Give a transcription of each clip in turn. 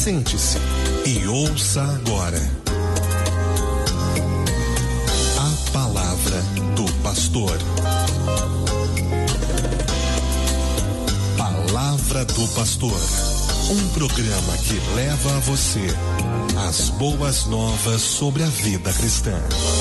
Sente-se e ouça agora a palavra do pastor. Palavra do Pastor, um programa que leva a você as boas novas sobre a vida cristã.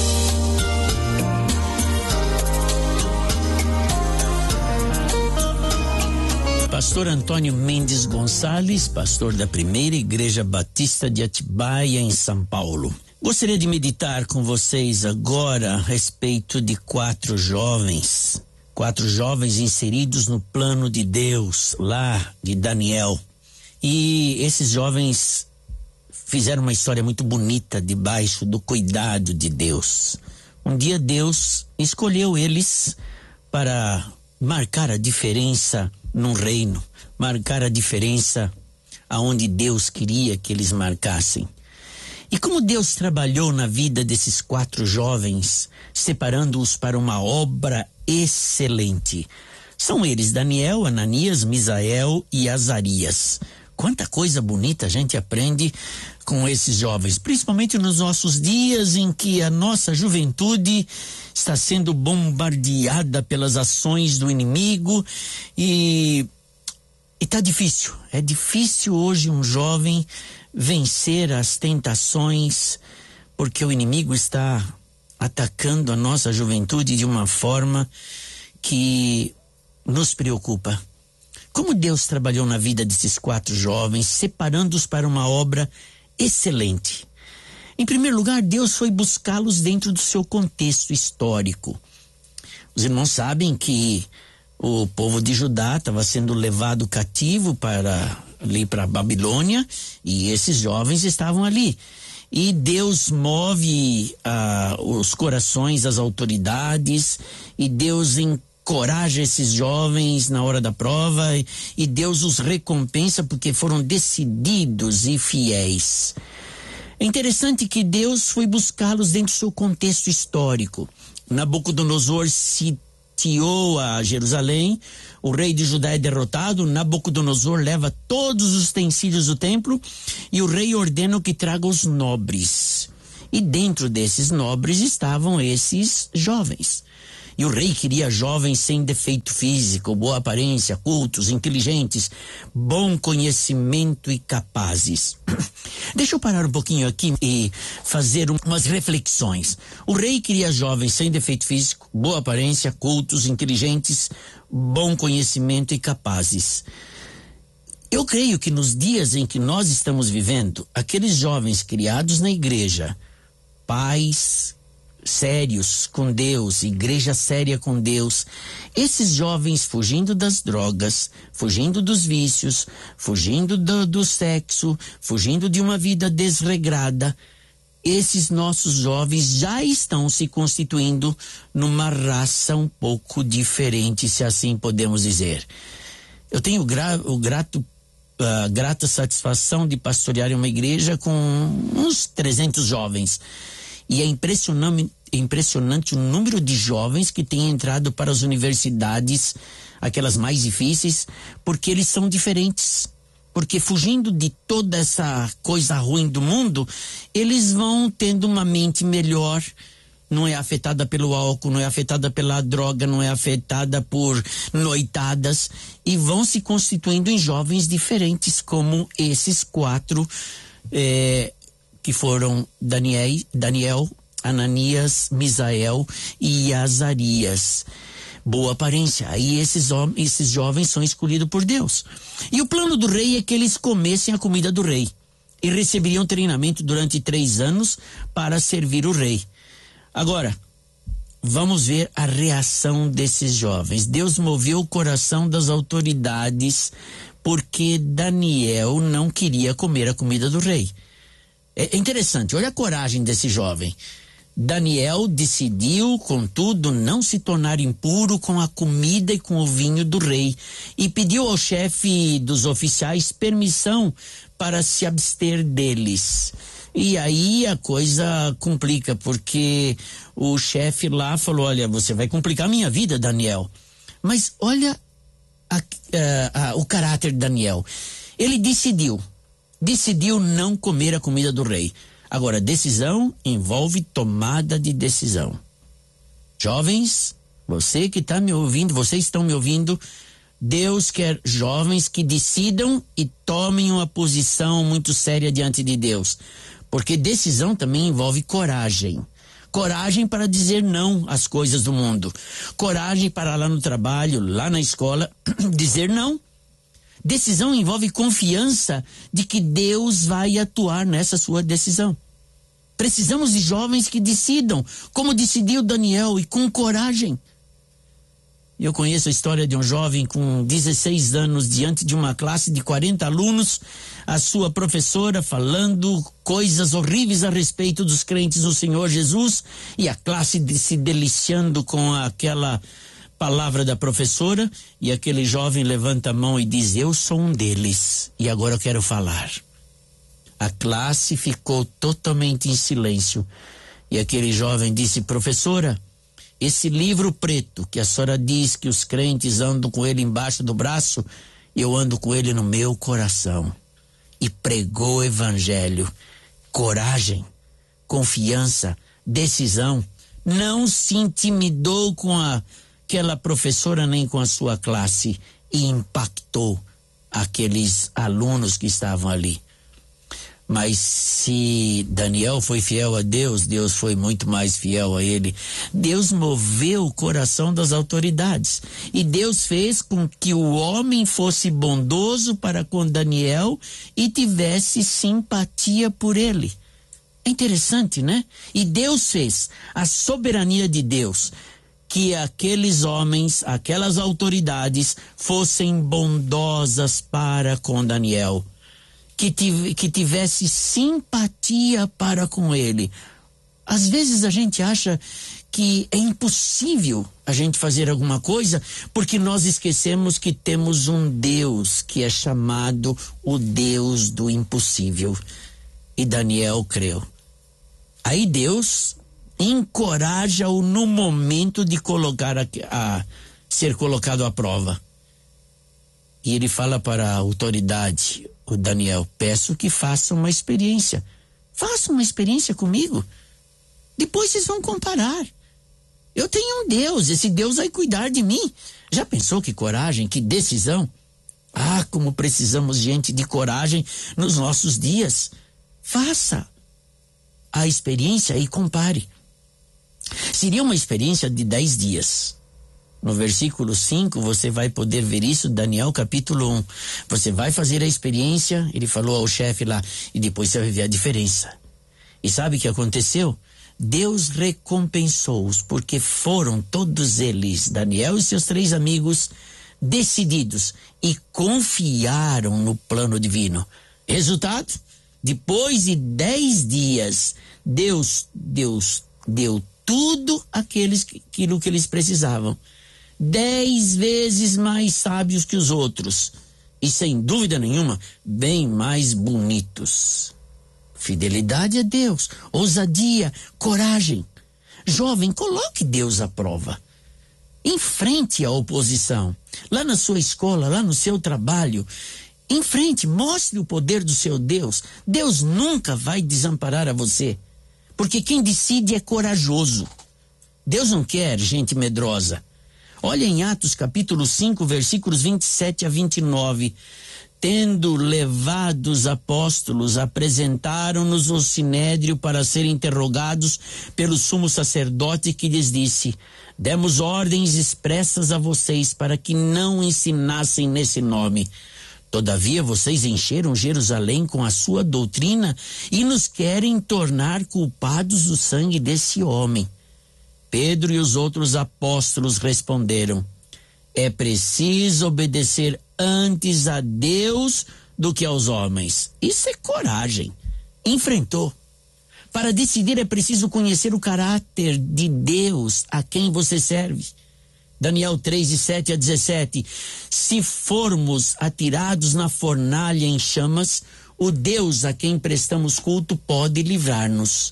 Pastor Antônio Mendes Gonçalves, pastor da Primeira Igreja Batista de Atibaia, em São Paulo. Gostaria de meditar com vocês agora a respeito de quatro jovens inseridos no plano de Deus, lá de Daniel. E esses jovens fizeram uma história muito bonita debaixo do cuidado de Deus. Um dia Deus escolheu eles para marcar a diferença num reino, marcar a diferença aonde Deus queria que eles marcassem. E como Deus trabalhou na vida desses quatro jovens, separando-os para uma obra excelente. São eles Daniel, Ananias, Misael e Azarias. Quanta coisa bonita a gente aprende com esses jovens, principalmente nos nossos dias em que a nossa juventude está sendo bombardeada pelas ações do inimigo e tá difícil. É difícil hoje um jovem vencer as tentações, porque o inimigo está atacando a nossa juventude de uma forma que nos preocupa. Como Deus trabalhou na vida desses quatro jovens, separando-os para uma obra excelente. Em primeiro lugar, Deus foi buscá-los dentro do seu contexto histórico. Os irmãos sabem que o povo de Judá estava sendo levado cativo para a Babilônia, e esses jovens estavam ali. E Deus move os corações das autoridades, e Deus encoraja esses jovens na hora da prova, e Deus os recompensa porque foram decididos e fiéis. É interessante que Deus foi buscá-los dentro do seu contexto histórico. Nabucodonosor sitiou a Jerusalém, o rei de Judá é derrotado, Nabucodonosor leva todos os utensílios do templo e o rei ordena que traga os nobres. E dentro desses nobres estavam esses jovens. E o rei queria jovens sem defeito físico, boa aparência, cultos, inteligentes, bom conhecimento e capazes. Deixa eu parar um pouquinho aqui e fazer umas reflexões. O rei queria jovens sem defeito físico, boa aparência, cultos, inteligentes, bom conhecimento e capazes. Eu creio que nos dias em que nós estamos vivendo, aqueles jovens criados na igreja, pais sérios com Deus, igreja séria com Deus, esses jovens fugindo das drogas, fugindo dos vícios, fugindo do sexo, fugindo de uma vida desregrada, esses nossos jovens já estão se constituindo numa raça um pouco diferente, se assim podemos dizer. Eu tenho grata satisfação de pastorear uma igreja com uns 300 jovens. E é impressionante o número de jovens que têm entrado para as universidades, aquelas mais difíceis, porque eles são diferentes. Porque fugindo de toda essa coisa ruim do mundo, eles vão tendo uma mente melhor, não é afetada pelo álcool, não é afetada pela droga, não é afetada por noitadas, e vão se constituindo em jovens diferentes, como esses quatro que foram Daniel, Ananias, Misael e Azarias. Boa aparência. Aí esses jovens são escolhidos por Deus. E o plano do rei é que eles comessem a comida do rei. E receberiam treinamento durante 3 anos para servir o rei. Agora, vamos ver a reação desses jovens. Deus moveu o coração das autoridades porque Daniel não queria comer a comida do rei. É interessante, olha a coragem desse jovem. Daniel decidiu, contudo, não se tornar impuro com a comida e com o vinho do rei e pediu ao chefe dos oficiais permissão para se abster deles. E aí a coisa complica, porque o chefe lá falou, olha, você vai complicar a minha vida, Daniel. Mas olha o caráter de Daniel. Ele decidiu, decidiu não comer a comida do rei. Agora, decisão envolve tomada de decisão. Jovens, você que está me ouvindo, vocês estão me ouvindo, Deus quer jovens que decidam e tomem uma posição muito séria diante de Deus. Porque decisão também envolve coragem. Coragem para dizer não às coisas do mundo. Coragem para lá no trabalho, lá na escola, dizer não. Decisão envolve confiança de que Deus vai atuar nessa sua decisão. Precisamos de jovens que decidam, como decidiu Daniel, e com coragem. Eu conheço a história de um jovem com 16 anos diante de uma classe de 40 alunos, a sua professora falando coisas horríveis a respeito dos crentes do Senhor Jesus e a classe se deliciando com aquela palavra da professora, e aquele jovem levanta a mão e diz: eu sou um deles e agora eu quero falar. A classe ficou totalmente em silêncio e aquele jovem disse: professora, esse livro preto que a senhora diz que os crentes andam com ele embaixo do braço, eu ando com ele no meu coração. E pregou o evangelho. Coragem, confiança, decisão. Não se intimidou com aquela professora nem com a sua classe e impactou aqueles alunos que estavam ali. Mas se Daniel foi fiel a Deus, Deus foi muito mais fiel a ele. Deus moveu o coração das autoridades e Deus fez com que o homem fosse bondoso para com Daniel e tivesse simpatia por ele. É interessante, né? E Deus fez, a soberania de Deus, que aqueles homens, aquelas autoridades fossem bondosas para com Daniel. Que tivesse simpatia para com ele. Às vezes a gente acha que é impossível a gente fazer alguma coisa porque nós esquecemos que temos um Deus que é chamado o Deus do impossível. E Daniel creu. Aí Deus encoraja-o no momento de ser colocado à prova. E ele fala para a autoridade: o Daniel, peço que faça uma experiência. Faça uma experiência comigo. Depois vocês vão comparar. Eu tenho um Deus, esse Deus vai cuidar de mim. Já pensou que coragem, que decisão? Ah, como precisamos, gente, de coragem nos nossos dias. Faça a experiência e compare. Seria uma experiência de 10 dias. No versículo 5 você vai poder ver isso, Daniel capítulo 1. Você vai fazer a experiência, ele falou ao chefe lá, e depois você vai ver a diferença. E sabe o que aconteceu? Deus recompensou-os, porque foram todos eles, Daniel e seus 3 amigos, decididos e confiaram no plano divino. Resultado? Depois de 10 dias, Deus deu tudo aquilo que eles precisavam. 10 vezes mais sábios que os outros e, sem dúvida nenhuma, bem mais bonitos. Fidelidade a Deus, ousadia, coragem. Jovem, coloque Deus à prova. Enfrente a oposição. Lá na sua escola, lá no seu trabalho, enfrente, mostre o poder do seu Deus. Deus nunca vai desamparar a você, porque quem decide é corajoso. Deus não quer gente medrosa. Olha em Atos capítulo 5, versículos 27 a 29. Tendo levado os apóstolos, apresentaram-nos ao sinédrio para serem interrogados pelo sumo sacerdote, que lhes disse: demos ordens expressas a vocês para que não ensinassem nesse nome. Todavia vocês encheram Jerusalém com a sua doutrina e nos querem tornar culpados do sangue desse homem. Pedro e os outros apóstolos responderam: é preciso obedecer antes a Deus do que aos homens. Isso é coragem. Enfrentou. Para decidir é preciso conhecer o caráter de Deus a quem você serve. Daniel 3, de 7 a 17. Se formos atirados na fornalha em chamas, o Deus a quem prestamos culto pode livrar-nos.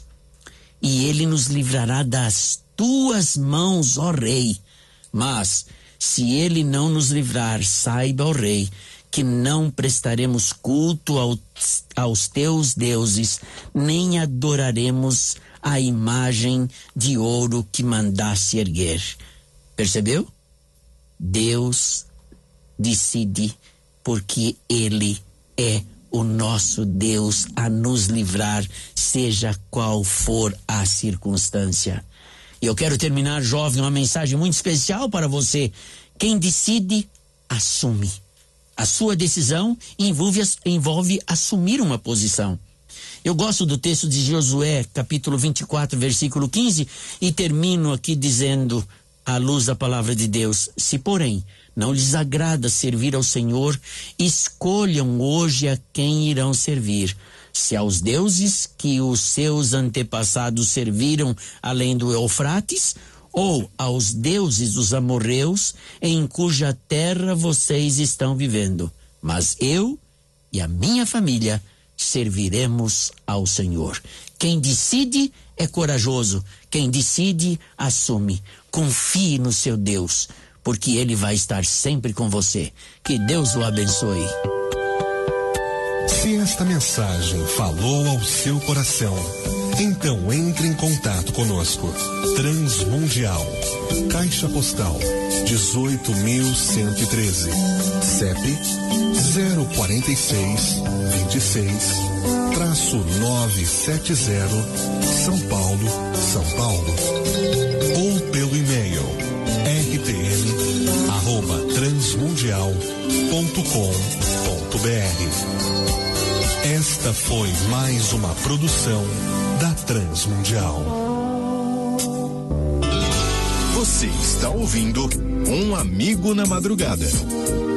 E ele nos livrará das tuas mãos, ó rei. Mas, se ele não nos livrar, saiba, ó rei, que não prestaremos culto aos teus deuses, nem adoraremos a imagem de ouro que mandasse erguer. Percebeu? Deus decide, porque Ele é o nosso Deus a nos livrar, seja qual for a circunstância. E eu quero terminar, jovem, uma mensagem muito especial para você. Quem decide, assume. A sua decisão envolve assumir uma posição. Eu gosto do texto de Josué, capítulo 24, versículo 15, e termino aqui dizendo, à luz da palavra de Deus: se, porém, não lhes agrada servir ao Senhor, escolham hoje a quem irão servir. Se aos deuses que os seus antepassados serviram além do Eufrates, ou aos deuses dos amorreus, em cuja terra vocês estão vivendo. Mas eu e a minha família serviremos ao Senhor. Quem decide é corajoso. Quem decide, assume. Confie no seu Deus, porque Ele vai estar sempre com você. Que Deus o abençoe. Se esta mensagem falou ao seu coração, então entre em contato conosco. Transmundial, Caixa Postal 18.113, CEP 04626-970, São Paulo, São Paulo. Ou pelo e-mail rtm@transmundial.com.br. Esta foi mais uma produção da Transmundial. Você está ouvindo Um Amigo na Madrugada.